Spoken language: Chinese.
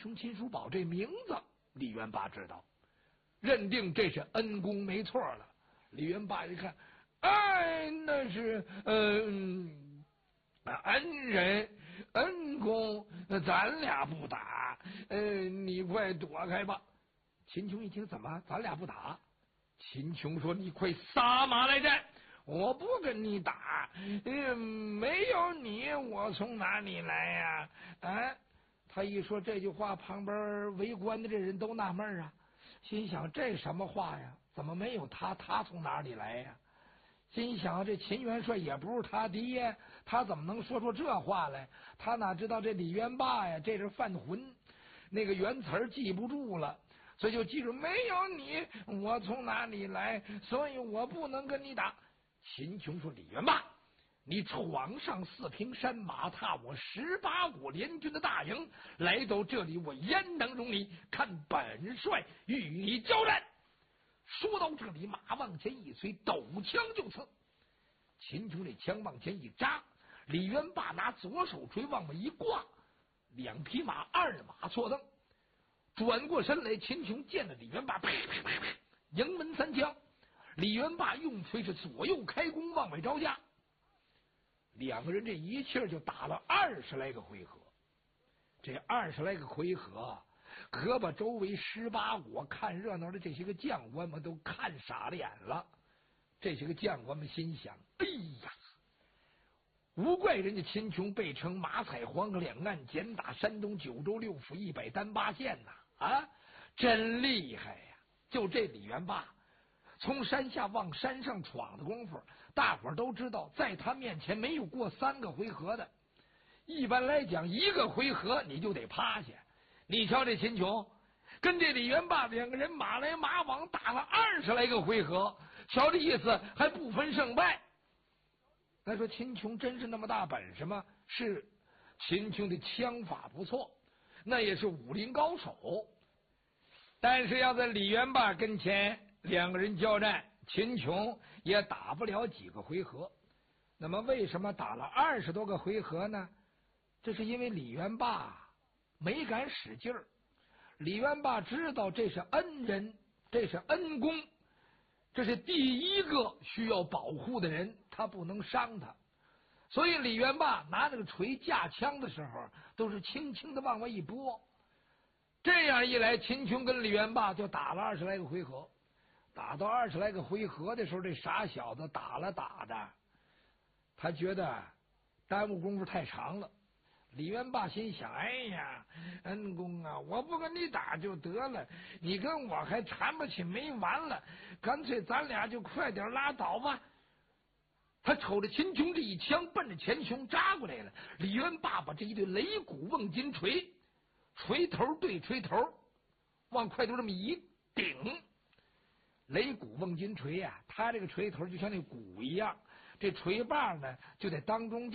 生秦叔宝这名字，李元霸知道，认定这是恩公没错了。李元霸一看，哎，那是恩人恩公，咱俩不打，你快躲开吧。秦琼一听，怎么咱俩不打？秦琼说：“你快撒马来战！我不跟你打，没有你，我从哪里来呀？”他一说这句话，旁边围观的这人都纳闷啊，心想这什么话呀？怎么没有他？他从哪里来呀？心想这秦元帅也不是他爹，他怎么能说出这话来？他哪知道这李元霸呀，这是犯浑，那个原词记不住了。所以就记住，没有你，我从哪里来？所以我不能跟你打。秦琼说：“李元霸，你闯上四平山，马踏我18国联军的大营，来到这里，我焉能容你？看本帅与你交战！”说到这里，马往前一催，抖枪就刺。秦琼这枪往前一扎，李元霸拿左手锤往外一挂，两匹马二马错蹬。转过身来，秦琼见了李元霸，啪啪啪啪，迎门3枪。李元霸用锤是左右开弓往外招架，两个人这一气儿就打了20来个回合。这20来个回合，可把周围18国看热闹的这些个将官们都看傻了眼了。这些个将官们心想：哎呀，无怪人家秦琼被称马踩黄河两岸，简打山东9州6府100单8县呐！真厉害呀！就这李元霸从山下往山上闯的功夫，大伙儿都知道，在他面前没有过3个回合的。一般来讲，1个回合你就得趴下。你瞧这秦琼跟这李元霸两个人马来马往打了20来个回合，瞧这意思还不分胜败。那说秦琼真是那么大本事吗？是，秦琼的枪法不错，那也是武林高手。但是要在李元霸跟前，两个人交战，秦琼也打不了几个回合。那么为什么打了20多个回合呢？这是因为李元霸没敢使劲儿。李元霸知道这是恩人，这是恩公，这是第一个需要保护的人，他不能伤他。所以李元霸拿那个锤架枪的时候，都是轻轻的往外一拨。这样一来，秦琼跟李元霸就打了20来个回合。打到20来个回合的时候，这傻小子打着打着，他觉得耽误功夫太长了。李元霸心想：哎呀，恩公啊，我不跟你打就得了，你跟我还缠不起没完了，干脆咱俩就快点拉倒吧。他瞅着秦琼这一枪奔着秦琼扎过来了。李元霸把这一对擂鼓瓮金锤，锤头对锤头，往块头这么一顶。擂鼓瓮金锤啊，他这个锤头就像那鼓一样，这锤把呢就在当中